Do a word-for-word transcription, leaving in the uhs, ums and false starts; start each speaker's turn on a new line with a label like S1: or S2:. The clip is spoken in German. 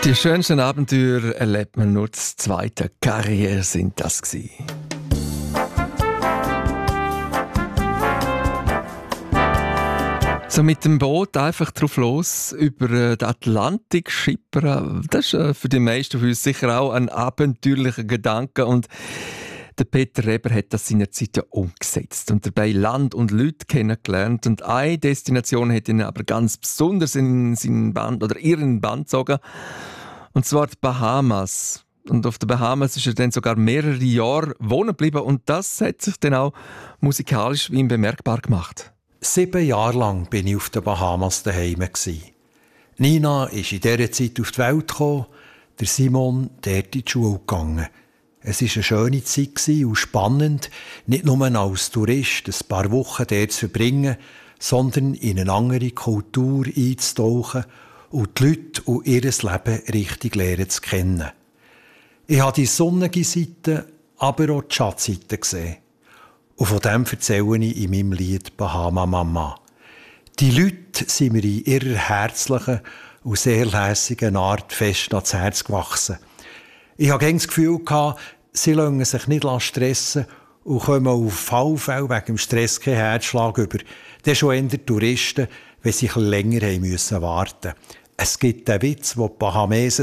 S1: Die schönsten Abenteuer erlebt man nur das zweite. Karriere sind das gewesen. So mit dem Boot einfach drauf los über den Atlantik schippern, das ist für die meisten von uns sicher auch ein abenteuerlicher Gedanke. Und der Peter Reber hat das seinerzeit ja umgesetzt und dabei Land und Leute kennengelernt. Und eine Destination hat ihn aber ganz besonders in seinen Band oder ihren Band gezogen. Und zwar die Bahamas. Und auf den Bahamas ist er dann sogar mehrere Jahre wohnen geblieben. Und das hat sich dann auch musikalisch wie ihm bemerkbar gemacht.
S2: Sieben Jahre lang war ich auf den Bahamas daheim. Nina ist in dieser Zeit auf die Welt gekommen, der Simon dort in die Schule gegangen. Es war eine schöne Zeit und spannend, nicht nur als Tourist ein paar Wochen dort zu verbringen, sondern in eine andere Kultur einzutauchen und die Leute und ihr Leben richtig lernen zu kennen. Ich habe die sonnige Seite, aber auch die Schattenseite gesehen. Und von dem erzähle ich in meinem Lied «Bahama Mama». Die Leute sind mir in ihrer herzlichen und sehr lässigen Art fest ans Herz gewachsen. Ich hatte das Gefühl, sie lassen sich nicht stressen und kommen auf Fallfälle wegen dem Stress keinen Herzschlag über. Das sind schon eher Touristen, wenn sie länger haben müssen warten. Es gibt einen Witz, wo die Bahamesen